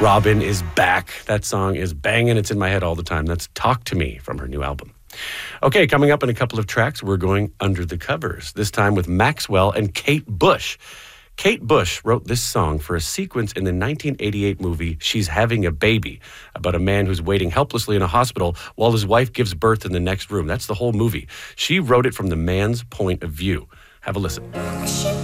Robyn is back. That song is banging. It's in my head all the time. That's Talk to Me from her new album. Okay, coming up in a couple of tracks, we're going under the covers, this time with Maxwell and Kate Bush. Kate Bush wrote this song for a sequence in the 1988 movie She's Having a Baby, about a man who's waiting helplessly in a hospital while his wife gives birth in the next room. That's the whole movie. She wrote it from the man's point of view. Have a listen.